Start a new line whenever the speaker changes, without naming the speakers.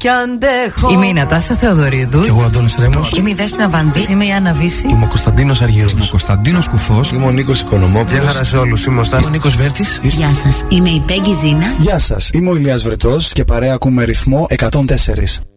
κι αντέχω.
Είμαι η Νατάσα Θεοδωρίδου.
Και εγώ Αντώνης Ρέμος.
Είμαι η Δέσποινα Βανδύ. Είμαι η Άννα Βύση.
Είμαι ο Κωνσταντίνος Αργύρος. Είμαι ο Κωνσταντίνος Κουφός.
Είμαι ο Νίκος Οικονομόπουλος.
Γεια χαρά σε όλους. Είμαι ο Νίκος Βέρτης.
Γεια σας. Είμαι η Πέγγι Ζήνα.
Γεια σας. Είμαι ο Ηλίας Βρετός και παρέα ακούμε ρυθμό 104.